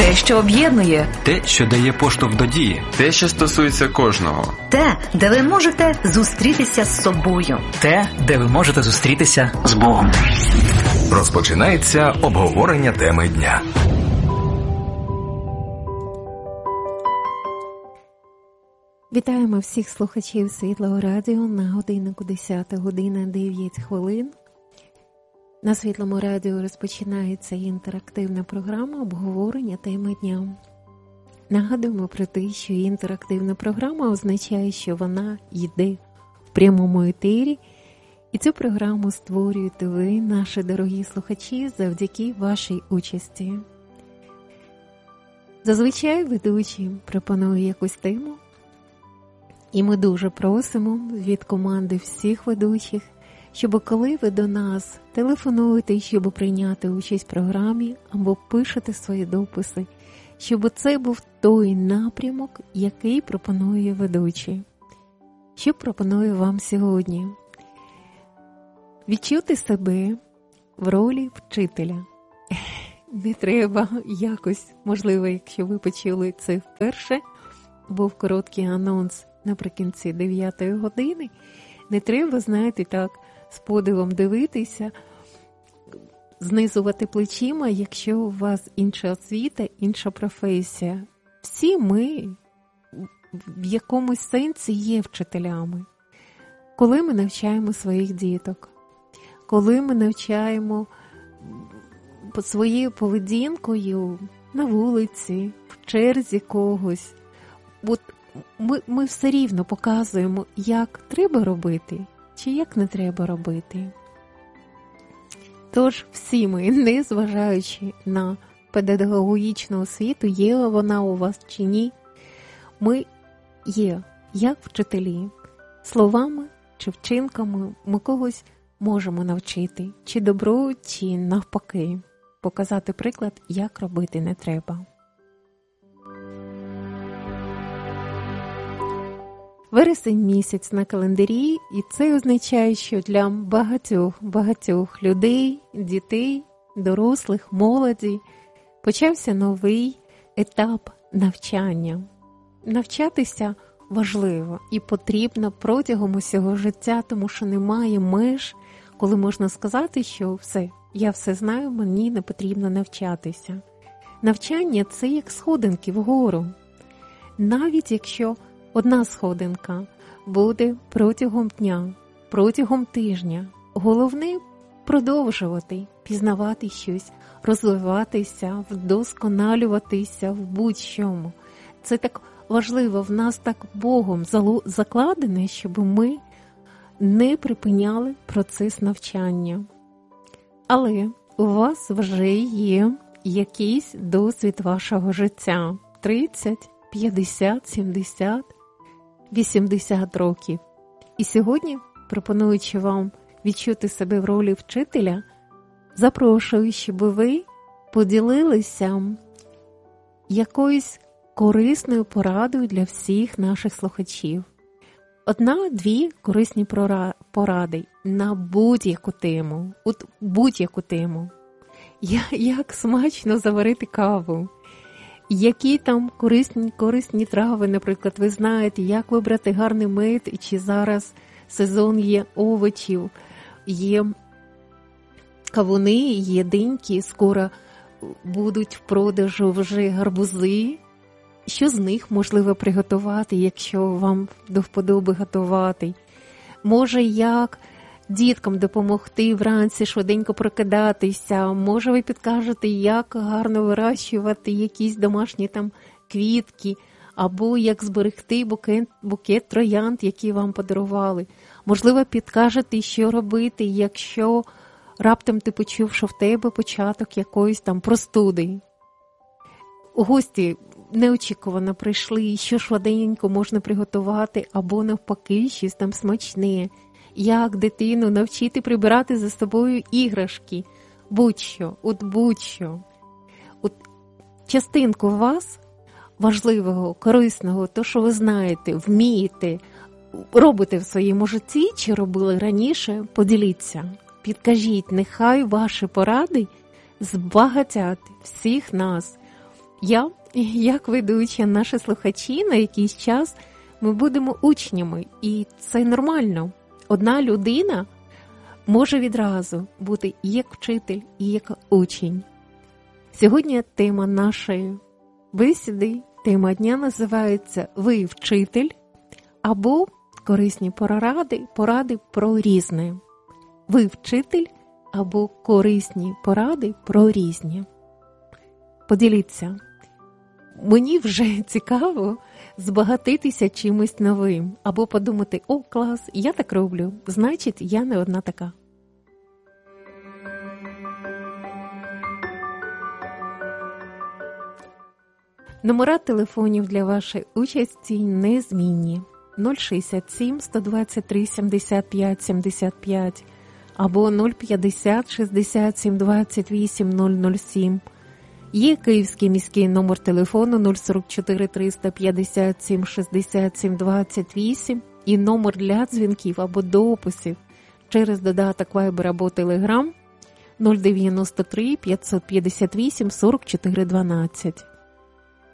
Те, що об'єднує. Те, що дає поштовх до дії. Те, що стосується кожного. Те, де ви можете зустрітися з собою. Те, де ви можете зустрітися з Богом. Розпочинається обговорення теми дня. Вітаємо всіх слухачів Світлого радіо на годиннику 10 година 9 хвилин. На Світлому радіо розпочинається інтерактивна програма обговорення теми дня. Нагадуємо про те, що інтерактивна програма означає, що вона йде в прямому етері. І цю програму створюєте ви, наші дорогі слухачі, завдяки вашій участі. Зазвичай ведучий пропонує якусь тему. І ми дуже просимо від команди всіх ведучих, щоб коли ви до нас телефонуєте, щоб прийняти участь в програмі або пишете свої дописи, щоб це був той напрямок, який пропонує ведучий. Що пропоную вам сьогодні? Відчути себе в ролі вчителя. Не треба якось, можливо, якщо ви почули це вперше, був короткий анонс наприкінці 9 години, не треба, знаєте, так, з подивом дивитися, знизувати плечима, якщо у вас інша освіта, інша професія. Всі ми в якомусь сенсі є вчителями. Коли ми навчаємо своїх діток, коли ми навчаємо своєю поведінкою на вулиці, в черзі когось, от ми все рівно показуємо, як треба робити, чи як не треба робити. Тож всі ми, не зважаючи на педагогічну освіту, є вона у вас чи ні, ми є, як вчителі, словами чи вчинками ми когось можемо навчити, чи добру, чи навпаки, показати приклад, як робити не треба. Вересень місяць на календарі, і це означає, що для багатьох людей, дітей, дорослих, молоді почався новий етап навчання. Навчатися важливо і потрібно протягом усього життя, тому що немає меж, коли можна сказати, що все, я все знаю, мені не потрібно навчатися. Навчання – це як сходинки вгору. Навіть якщо одна сходинка буде протягом дня, протягом тижня. Головне – продовжувати, пізнавати щось, розвиватися, вдосконалюватися в будь-чому. Це так важливо, в нас так Богом закладене, щоб ми не припиняли процес навчання. Але у вас вже є якийсь досвід вашого життя – 30, 50, 70, 80 років. І сьогодні, пропонуючи вам відчути себе в ролі вчителя, запрошую, щоб ви поділилися якоюсь корисною порадою для всіх наших слухачів. 1-2 корисні поради на будь-яку тему. От будь-яку тему. Як смачно заварити каву. Які там корисні трави, наприклад, ви знаєте, як вибрати гарний мед, і чи зараз сезон є овочів, є кавуни, є диньки, скоро будуть в продажу вже гарбузи. Що з них можливо приготувати, якщо вам до вподоби готувати? Може, як діткам допомогти вранці швиденько прокидатися? Може, ви підкажете, як гарно вирощувати якісь домашні там квітки, або як зберегти букет троянд, які вам подарували? Можливо, підкажете, що робити, якщо раптом ти почув, що в тебе початок якоїсь там простуди? Гості неочікувано прийшли, що швиденько можна приготувати, або навпаки, щось там смачне. Як дитину навчити прибирати за собою іграшки, будь-що, будь-що. Частинку вас, важливого, корисного, то, що ви знаєте, вмієте, робите в своєму житті, чи робили раніше, поділіться. Підкажіть, нехай ваші поради збагатять всіх нас. Я, як ведуча, наші слухачі, на якийсь час ми будемо учнями, і це нормально. Одна людина може відразу бути і як вчитель, і як учень. Сьогодні тема нашої бесіди, тема дня називається «Ви вчитель» або корисні поради про різне. Ви вчитель або корисні поради про різні. Поділіться. Мені вже цікаво збагатитися чимось новим. Або подумати, о, клас, я так роблю, значить, я не одна така. Номера телефонів для вашої участі незмінні. 067 123 75 75 або 050 67 28 007. Є київський міський номер телефону 044 357 67 28 і номер для дзвінків або дописів через додаток Viber або Telegram 093 558 44 12.